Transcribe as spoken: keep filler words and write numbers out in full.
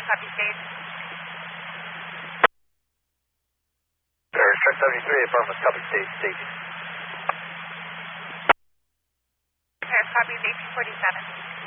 copy stage. Sir, Truck seventy-three, affirmative, copy stage, staging. Sir, copy eighteen forty-seven.